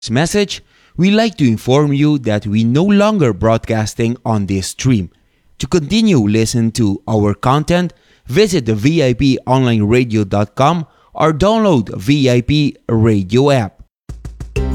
this message, we like to inform you that we no longer broadcasting on this stream. To continue listen to our content, visit the VIPonlineradio.com or download VIP Radio app.